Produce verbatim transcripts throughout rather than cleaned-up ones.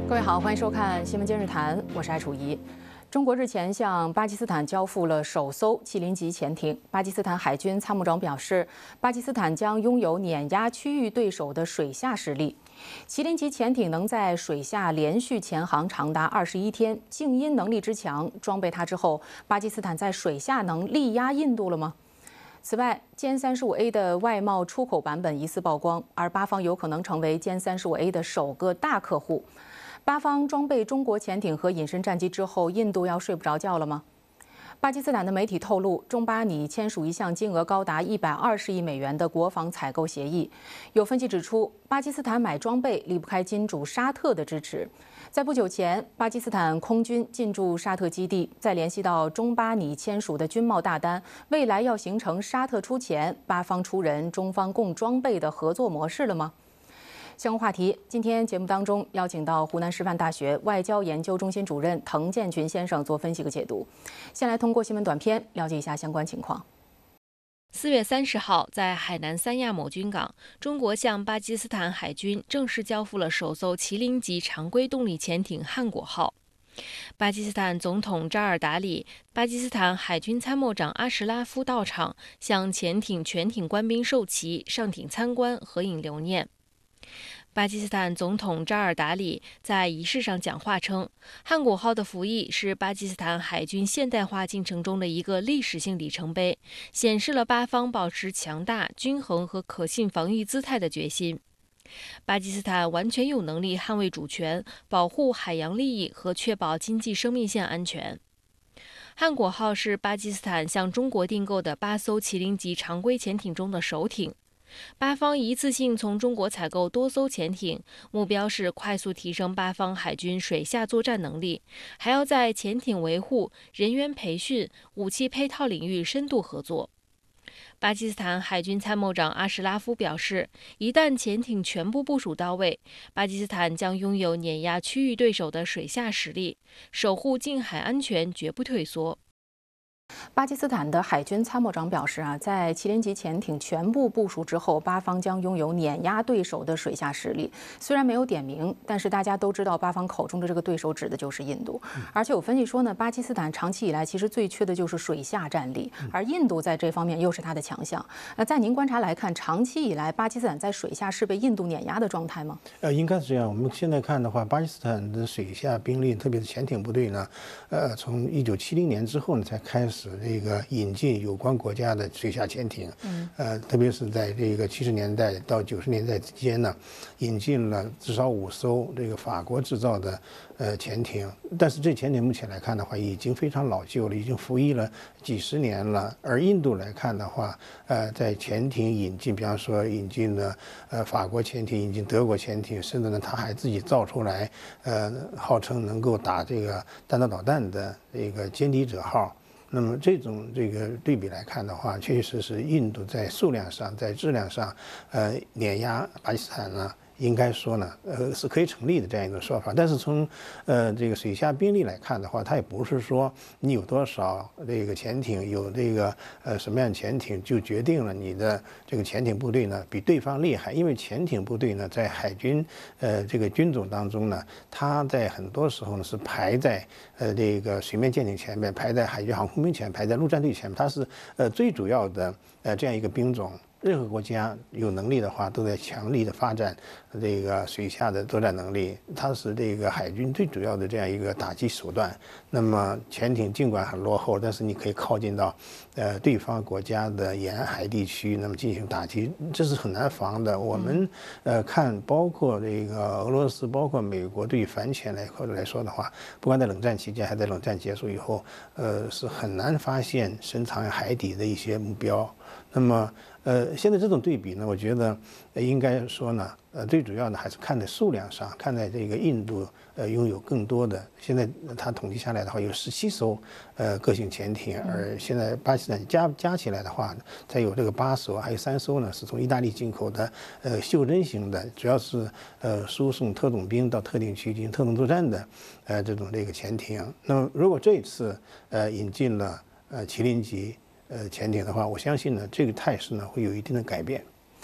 各位好，欢迎收看《新闻今日谈》，我是艾楚怡。中国日前向巴基斯坦交付了首艘麒麟级潜艇。巴基斯坦海军参谋长表示，巴基斯坦将拥有碾压区域对手的水下实力。麒麟级潜艇能在水下连续潜航长达二十一天，静音能力之强，装备它之后，巴基斯坦在水下能力压印度了吗？此外，歼三十五 A 的外贸出口版本疑似曝光，而巴方有可能成为歼三十五 A 的首个大客户。巴方装备中国潜艇和隐身战机之后，印度要睡不着觉了吗？巴基斯坦的媒体透露，中巴拟签署一项金额高达一百二十亿美元的国防采购协议。有分析指出，巴基斯坦买装备离不开金主沙特的支持。在不久前，巴基斯坦空军进驻沙特基地，再联系到中巴拟签署的军贸大单，未来要形成沙特出钱、巴方出人、中方供装备的合作模式了吗？相关话题，今天节目当中邀请到湖南师范大学外交研究中心主任滕建群先生做分析和解读。先来通过新闻短片了解一下相关情况。 四月三十号，在海南三亚某军港，中国向巴基斯坦海军正式交付了首艘麒麟级常规动力潜艇汉果号。巴基斯坦总统扎尔达里、巴基斯坦海军参谋长阿什拉夫到场，向潜艇全体官兵授旗、上艇参观、合影留念。巴基斯坦总统扎尔达里在仪式上讲话称，汉果号的服役是巴基斯坦海军现代化进程中的一个历史性里程碑，显示了巴方保持强大、均衡和可信防御姿态的决心。巴基斯坦完全有能力捍卫主权、保护海洋利益和确保经济生命线安全。汉果号是巴基斯坦向中国订购的八艘麒麟级常规潜艇中的首艇。巴方一次性从中国采购多艘潜艇，目标是快速提升巴方海军水下作战能力，还要在潜艇维护、人员培训、武器配套领域深度合作。巴基斯坦海军参谋长阿什拉夫表示，一旦潜艇全部部署到位，巴基斯坦将拥有碾压区域对手的水下实力，守护近海安全绝不退缩。 巴基斯坦的海军参谋长表示啊，在麒麟级潜艇全部部署之后，巴方将拥有碾压对手的水下实力。虽然没有点名，但是大家都知道，巴方口中的这个对手指的就是印度。而且有分析说呢，巴基斯坦长期以来其实最缺的就是水下战力，而印度在这方面又是它的强项。那在您观察来看，长期以来巴基斯坦在水下是被印度碾压的状态吗？ 呃，应该是这样。我们现在看的话，巴基斯坦的水下兵力，特别是潜艇部队呢，呃，从一九七零年之后呢，才开始这个引进有关国家的水下潜艇，嗯，呃，特别是在这个七十年代到九十年代之间呢，引进了至少五艘这个法国制造的呃潜艇，但是这潜艇目前来看的话，已经非常老旧了，已经服役了几十年了。而印度来看的话，呃，在潜艇引进，比方说引进了呃法国潜艇，引进德国潜艇，甚至呢，他还自己造出来，呃，号称能够打这个弹道导弹的这个歼敌者号。那么这种这个对比来看的话，确实是印度在数量上、在质量上，呃，碾压巴基斯坦呢，应该说呢，呃，是可以成立的这样一种说法。但是从呃这个水下兵力来看的话，它也不是说你有多少这个潜艇，有这个呃什么样的潜艇就决定了你的这个潜艇部队呢比对方厉害。因为潜艇部队呢，在海军呃这个军种当中呢，它在很多时候呢是排在呃这个水面舰艇前面，排在海军航空兵前面，排在陆战队前面，它是呃最主要的呃这样一个兵种。任何国家有能力的话，都在强力的发展这个水下的作战能力，它是这个海军最主要的这样一个打击手段。那么潜艇尽管很落后，但是你可以靠近到呃对方国家的沿海地区，那么进行打击，这是很难防的。我们呃看，包括这个俄罗斯，包括美国对反潜来或者来说的话，不管在冷战期间还是在冷战结束以后，呃是很难发现深藏于海底的一些目标。那么，呃，现在这种对比呢，我觉得应该说呢，呃，最主要的还是看在数量上，看在这个印度呃拥有更多的，现在它统计下来的话有十七艘呃个性潜艇，而现在巴基斯坦加加起来的话，才有这个八艘，还有三艘呢是从意大利进口的，呃，袖珍型的，主要是呃输送特种兵到特定区进行特种作战的，呃，这种这个潜艇。那么如果这一次呃引进了呃麒麟级呃潜艇的话，我相信呢这个态势呢会有一定的改变。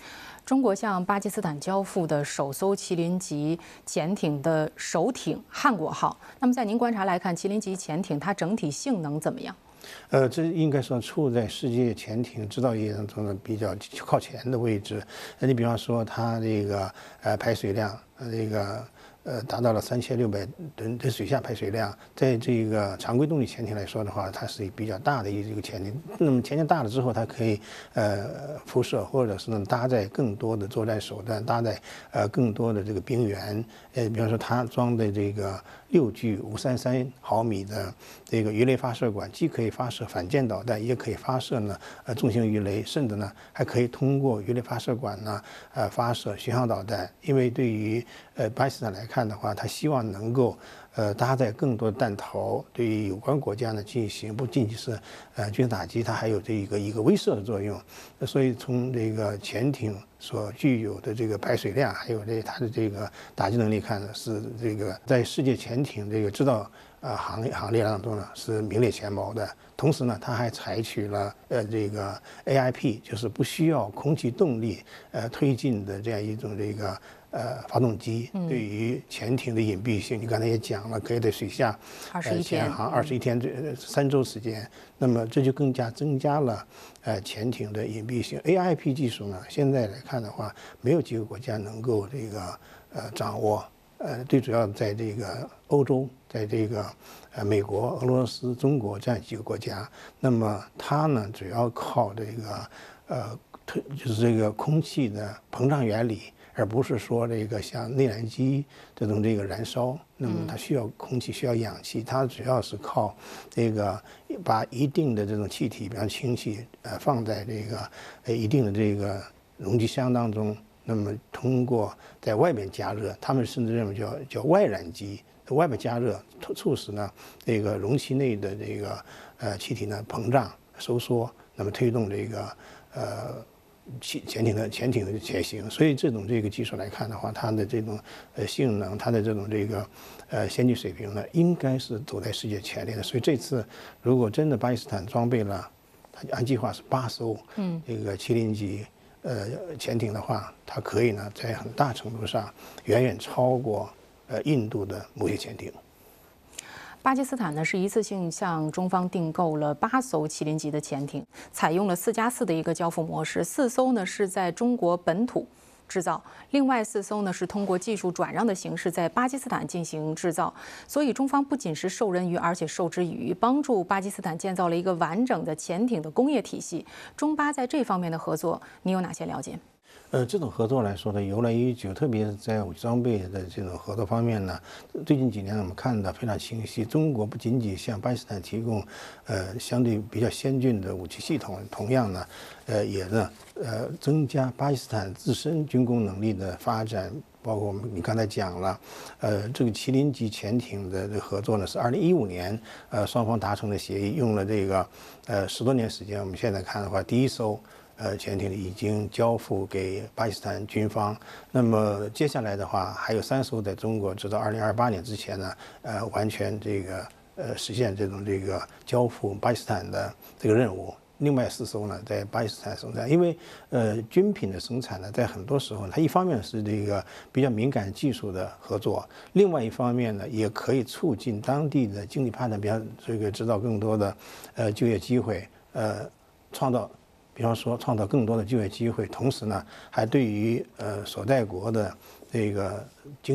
中国向巴基斯坦交付的首艘麒麟级潜艇的首艇“汉果号”，那么在您观察来看，麒麟级潜艇它整体性能怎么样？ 呃，这应该说处在世界潜艇制造业当中的比较靠前的位置。那你比方说，它这个呃排水量，呃这个。呃，达到了三千六百吨的水下排水量，在这个常规动力潜艇来说的话，它是比较大的一个潜艇。那么潜艇大了之后，它可以呃铺设或者是呢搭载更多的作战手段，搭载呃更多的这个兵员。呃，比方说它装的这个六具五三三毫米的这个鱼雷发射管，既可以发射反舰导弹，也可以发射呢呃重型鱼雷，甚至呢还可以通过鱼雷发射管呢呃发射巡航导弹。因为对于呃巴基斯坦来看的话，他希望能够呃搭载更多的弹头，对于有关国家呢进行不仅仅是呃军事打击，它还有这个一个威慑的作用。所以从这个潜艇所具有的这个排水量，还有这它的这个打击能力看呢，是这个在世界潜艇这个制造呃行业行列当中呢是名列前茅的。同时呢，它还采取了呃这个 A I P， 就是不需要空气动力呃推进的这样一种这个。呃，发动机对于潜艇的隐蔽性，你刚才也讲了，可以在水下二十一天， 潜航二十一天，这三周时间，那么这就更加增加了呃潜艇的隐蔽性。A I P 技术呢，现在来看的话，没有几个国家能够这个呃掌握，呃，最主要在这个欧洲，在这个呃美国、俄罗斯、中国这样几个国家，那么它呢，主要靠这个呃，就是这个空气的膨胀原理。而不是说这个像内燃机这种这个燃烧，那么它需要空气，需要氧气，它主要是靠这个把一定的这种气体，比方氢气，呃，放在这个呃一定的这个容积箱当中，那么通过在外面加热，他们甚至认为叫叫外燃机，外面加热促使呢这个容器内的这个呃气体呢膨胀收缩，那么推动这个呃。潜潜艇的潜艇的潜行，所以这种这个技术来看的话，它的这种呃性能，它的这种这个呃先进水平呢，应该是走在世界前列的。所以这次如果真的巴基斯坦装备了，它按计划是八艘嗯这个麒麟级呃潜艇的话，它可以呢在很大程度上远远超过呃印度的某些潜艇。 巴基斯坦呢是一次性向中方订购了八艘麒麟级的潜艇，采用了四加四的一个交付模式，四艘呢是在中国本土制造，另外四艘呢是通过技术转让的形式在巴基斯坦进行制造。所以中方不仅是授人鱼，而且授之以渔，帮助巴基斯坦建造了一个完整的潜艇的工业体系。中巴在这方面的合作，你有哪些了解？ 呃，这种合作来说呢，由来已久，特别是在武器装备的这种合作方面呢，最近几年我们看得非常清晰。中国不仅仅向巴基斯坦提供呃相对比较先进的武器系统，同样呢，呃也呢呃增加巴基斯坦自身军工能力的发展。包括我们你刚才讲了，呃，这个麒麟级潜艇的这个合作呢，是二零一五年呃双方达成的协议，用了这个呃十多年时间。我们现在看的话，第一艘。呃，潜艇已经交付给巴基斯坦军方。那么接下来的话，还有三艘在中国，直到二零二八年之前呢，呃，完全这个呃实现这种这个交付巴基斯坦的这个任务。另外四艘呢，在巴基斯坦生产，因为呃军品的生产呢，在很多时候它一方面是这个比较敏感技术的合作，另外一方面呢，也可以促进当地的经济发展，比方这个制造更多的呃就业机会，呃，创造。比方说，创造更多的就业机会，同时呢，还对于呃所在国的这个经